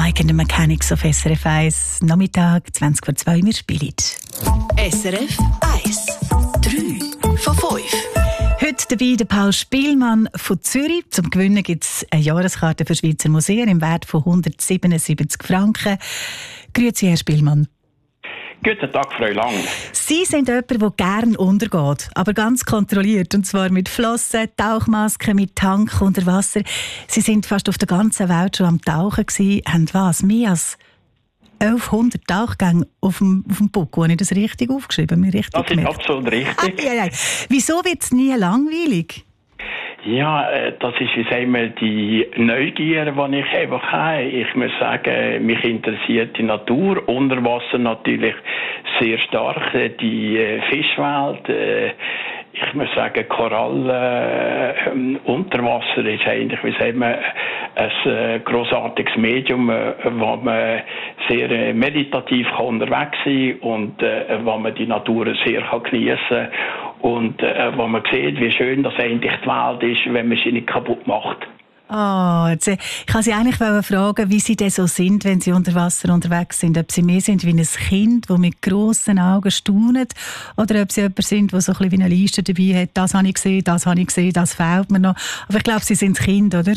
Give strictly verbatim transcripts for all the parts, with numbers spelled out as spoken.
Like and the Mechanics auf S R F eins. Nachmittag, zwanzig vor zwei, wir spielen. S R F eins. drei von fünf. Heute dabei der Paul Spielmann von Zürich. Zum Gewinnen gibt es eine Jahreskarte für Schweizer Museen im Wert von hundertsiebenundsiebzig Franken. Grüezi, Herr Spielmann. Guten Tag, Frau Lang. Sie sind jemand, der gerne untergeht, aber ganz kontrolliert. Und zwar mit Flossen, Tauchmasken, mit Tank unter Wasser. Sie sind fast auf der ganzen Welt schon am Tauchen gewesen. Haben was? Mehr als elfhundert Tauchgänge auf dem, auf dem Buckel. Habe ich das richtig aufgeschrieben? Mir richtig das ist gemerkt? absolut richtig. Ah, ja, ja. Wieso wird es nie langweilig? Ja, das ist, wie sagen wir, die Neugier, die ich einfach habe. Ich muss sagen, mich interessiert die Natur, unter Wasser natürlich sehr stark, die Fischwelt. Ich muss sagen, Korallen unter Wasser ist eigentlich, wie sagen wir, ein grossartiges Medium, wo man sehr meditativ unterwegs sein kann und wo man die Natur sehr geniessen kann. Und äh, wo man sieht, wie schön das eigentlich die Welt ist, wenn man sie nicht kaputt macht. Oh, jetzt, ich wollte Sie eigentlich fragen, wie Sie denn so sind, wenn Sie unter Wasser unterwegs sind. Ob Sie mehr sind wie ein Kind, das mit grossen Augen staunt, oder ob Sie jemand sind, der so ein bisschen wie eine Liste dabei hat. Das habe ich gesehen, das habe ich gesehen, das fehlt mir noch. Aber ich glaube, Sie sind das Kind, oder?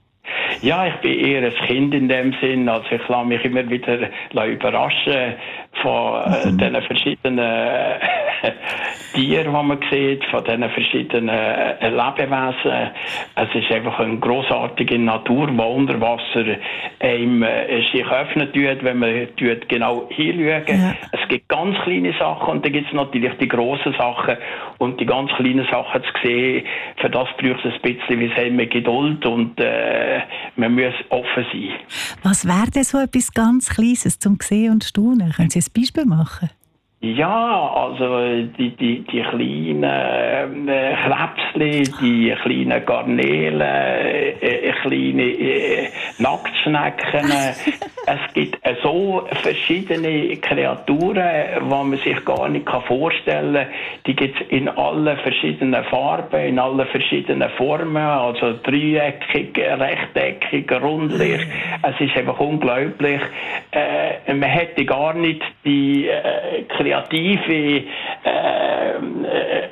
Ja, ich bin eher ein Kind in dem Sinn. Also ich lasse mich immer wieder überraschen von äh, mhm. diesen verschiedenen äh, Tieren, die man sieht, von diesen verschiedenen äh, Lebewesen. Es ist einfach eine grossartige Natur, die unter Wasser einem äh, sich öffnen tut, wenn man tut genau hinschaut. Ja. Es gibt ganz kleine Sachen und dann gibt es natürlich die grossen Sachen. Und die ganz kleinen Sachen zu sehen, für das braucht es ein bisschen, wie sagen wir, Geduld und äh, man muss offen sein. Was wäre denn so etwas ganz Kleines zum Sehen und Staunen? Können Sie ein Beispiel machen? Ja, also die, die, die kleinen äh, Krebsli, die kleinen Garnelen, äh, kleine äh, Nacktschnecken. Es gibt äh, so verschiedene Kreaturen, die man sich gar nicht vorstellen kann. Die gibt es in allen verschiedenen Farben, in allen verschiedenen Formen, also dreieckig, rechteckig, rundlich. Es ist einfach unglaublich. Äh, man hätte gar nicht die äh, kreative äh, äh,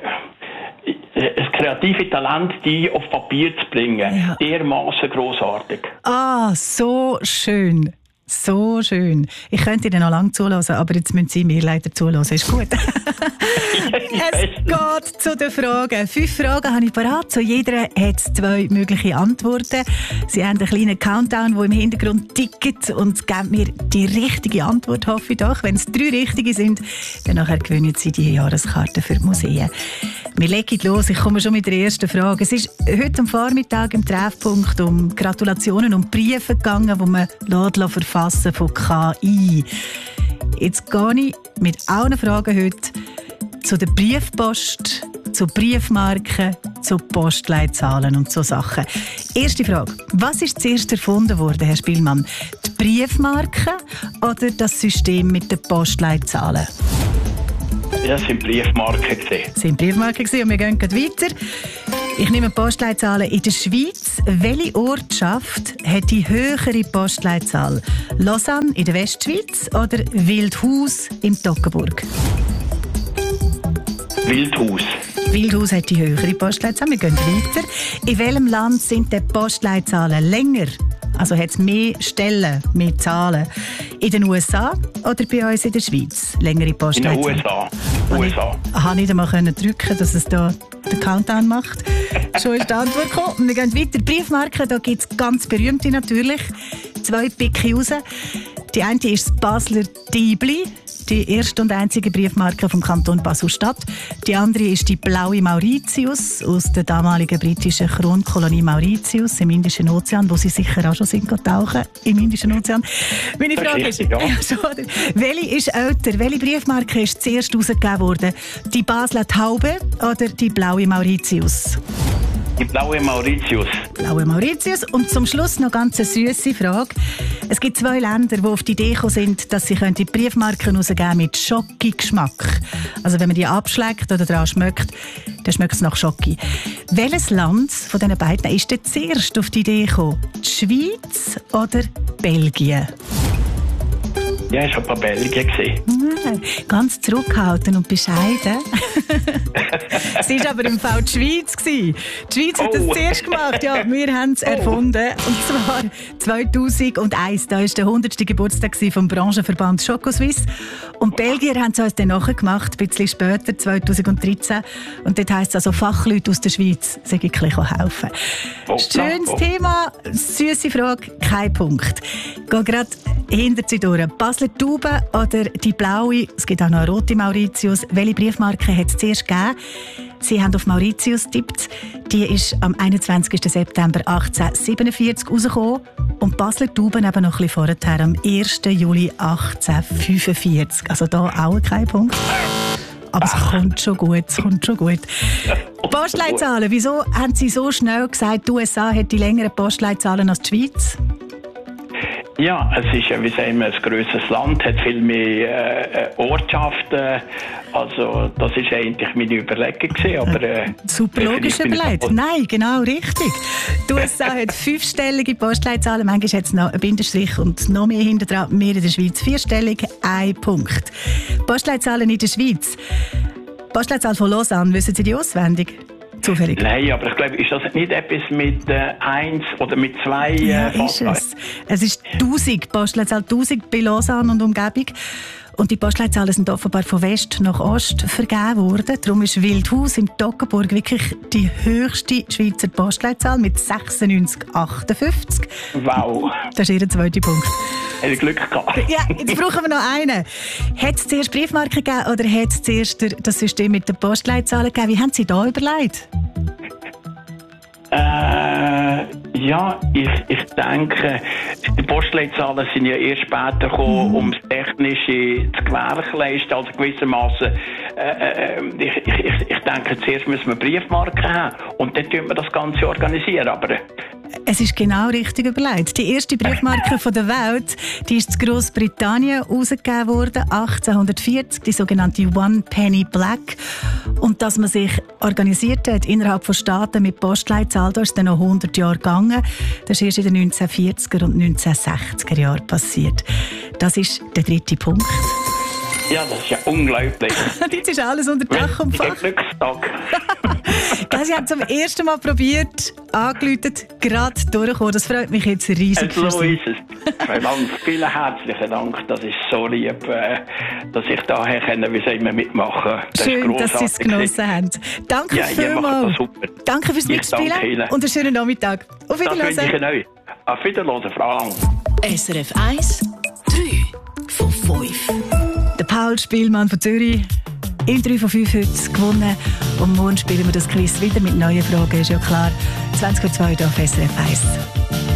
das kreative Talent, die auf Papier zu bringen. Ja. Dermaßen grossartig. Ah, so schön. So schön. Ich könnte Ihnen noch lange zuhören, aber jetzt müssen Sie mir leider zuhören. Ist gut. Es geht zu den Fragen. Fünf Fragen habe ich parat. Zu jeder hat es zwei mögliche Antworten. Sie haben einen kleinen Countdown, der im Hintergrund tickt und geben mir die richtige Antwort, hoffe ich doch. Wenn es drei richtige sind, dann nachher gewinnen Sie die Jahreskarte für die Museen. Wir legen los. Ich komme schon mit der ersten Frage. Es ist heute am Vormittag im Treffpunkt um Gratulationen und Briefe gegangen, die man verfassen von K I. Jetzt gehe ich mit allen Fragen heute zu der Briefpost, zu Briefmarken, zu Postleitzahlen und so Sachen. Erste Frage. Was ist zuerst erfunden worden, Herr Spielmann? Die Briefmarke oder das System mit den Postleitzahlen? Ja, es sind Briefmarken gesehen. Es sind Briefmarken gesehen und wir gehen weiter. Ich nehme Postleitzahlen in der Schweiz. Welche Ortschaft hat die höhere Postleitzahl? Lausanne in der Westschweiz oder Wildhaus im Toggenburg? Wildhaus. Wildhaus hat die höhere Postleitzahl. Wir gehen weiter. In welchem Land sind die Postleitzahlen länger? Also hat es mehr Stellen, mehr Zahlen? In den U S A oder bei uns in der Schweiz? Längere Postleitzahlen? In den U S A. U S A. Ich konnte nicht einmal drücken, dass es da den Countdown macht. Schon ist die Antwort gekommen. Wir gehen weiter. Briefmarken, da gibt es ganz berühmte natürlich. Zwei Picke raus. Die eine ist das Basler Diebli, die erste und einzige Briefmarke vom Kanton Basel-Stadt. Die andere ist die blaue Mauritius aus der damaligen britischen Kronkolonie Mauritius im Indischen Ozean, wo sie sicher auch schon sind tauchen im Indischen Ozean. Meine Frage ist, ja. Ja, welche ist älter? Welche Briefmarke ist zuerst herausgegeben worden? Die Basler Taube oder die blaue Mauritius? Die blaue Mauritius. Blaue Mauritius. Und zum Schluss noch ganz eine süsse Frage. Es gibt zwei Länder, die auf die Idee gekommen sind, dass sie die Briefmarken rausgeben mit Schoki-Geschmack. Also wenn man die abschlägt oder daran schmeckt, dann schmeckt es nach Schoki. Welches Land von diesen beiden ist denn zuerst auf die Idee gekommen? Die Schweiz oder Belgien? Ja, ich war bei Belgien. Nein, ganz zurückgehalten und bescheiden. Es war aber im Fall die Schweiz. Die Schweiz hat das Oh. zuerst gemacht. Ja, wir haben es erfunden. Und zwar zweitausendeins. Da war der hundertste Geburtstag vom Branchenverband Schokoswiss. Und die Belgier haben es uns dann nachgemacht, ein bisschen später, zweitausenddreizehn. Und dort heisst es also, Fachleute aus der Schweiz sollen ein bisschen helfen. Oh, Schönes oh. Thema, süße Frage, kein Punkt. Geh gerade hinter sie durch. Basler Tauben oder die blaue, es gibt auch noch eine rote Mauritius. Welche Briefmarke hat es zuerst gegeben? Sie haben auf Mauritius getippt. Die ist am einundzwanzigsten September achtzehnhundertsiebenundvierzig rausgekommen. Und Basler Tauben eben noch ein bisschen vorher, am ersten Juli achtzehnhundertfünfundvierzig. Also da auch kein Punkt. Aber es kommt schon gut, es kommt schon gut. Postleitzahlen, wieso haben Sie so schnell gesagt, die U S A hat die längeren Postleitzahlen als die Schweiz? Ja, es ist ja, wie sagen wir, ein grösseres Land, hat viel mehr äh, Ortschaften. Also, das war eigentlich meine Überlegung gewesen, aber... Äh, Super logisch überlegt. Nein, genau, richtig. Die U S A hat fünfstellige Postleitzahlen, manchmal hat es noch einen Bindestrich und noch mehr hinter dran. Wir in der Schweiz vierstellig, ein Punkt. Postleitzahlen in der Schweiz. Postleitzahl von Lausanne, wissen Sie die auswendig? Zufällig. Nein, aber ich glaube, ist das nicht etwas mit äh, eins oder mit zwei äh, Ja, ist es. Es ist tausend, Postleitzahl tausend bei Lausanne und Umgebung. Und die Postleitzahlen sind offenbar von West nach Ost vergeben worden. Darum ist Wildhaus im Toggenburg wirklich die höchste Schweizer Postleitzahl mit sechsundneunzig achtundfünfzig. Wow. Das ist Ihr zweiter Punkt. Hätte ich Glück gehabt. Ja, jetzt brauchen wir noch einen. Hat es zuerst Briefmarken gegeben oder hat es zuerst das System mit den Postleitzahlen gegeben? Wie haben Sie da überlegt? Äh, ja, ich, ich denke, die Postleitzahlen sind ja erst später gekommen, Mhm. um das Technische zu gewährleisten, also gewissermaßen. Äh, äh, ich, ich, ich denke, zuerst müssen wir Briefmarken haben und dann tun wir das Ganze organisieren. Aber äh, Es ist genau richtig überlegt. Die erste Briefmarke von der Welt, die ist in Großbritannien herausgegeben worden, achtzehnhundertvierzig, die sogenannte One Penny Black. Und dass man sich organisiert hat innerhalb von Staaten mit Postleitzahl, da ist dann noch hundert Jahre gegangen. Das ist erst in den neunzehnhundertvierziger und neunzehnhundertsechziger Jahren passiert. Das ist der dritte Punkt. ja, das ist ja unglaublich. Jetzt ist alles unter Dach und Fach. Glückstag. Sie haben zum ersten Mal probiert, angerufen, gerade durchgekommen. Das freut mich jetzt riesig für So Sie. ist es. Vielen Dank, vielen herzlichen Dank. Das ist so lieb, äh, dass ich daher können, wie sagen wir, mitmachen. Das Schön, ist dass Sie es grossartig. genossen haben. Danke Ja, ihr macht vielmals. das super. Danke fürs Ich danke Mitspielen Ihnen. und einen schönen Nachmittag. Auf Das wünsche ich Wiedersehen. Ihnen euch. Auf Wiedersehen, Frau Lang. S R F eins, drei von fünf. Der Paul Spielmann von Zürich. Im drei von fünf heute gewonnen. Und morgen spielen wir das Quiz wieder mit neuen Fragen, ist ja klar. zwanzig vor zwei hier auf S R F eins.